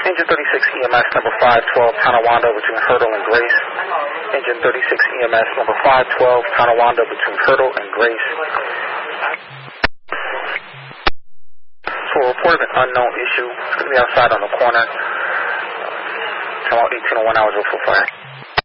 Engine 36 EMS number 512, Tonawanda between Hurdle and Grace. Engine 36 EMS number 512, Tonawanda between Hurdle and Grace. So a report of an unknown issue. It's going to be outside on the corner. Come out 1801 hours for fire.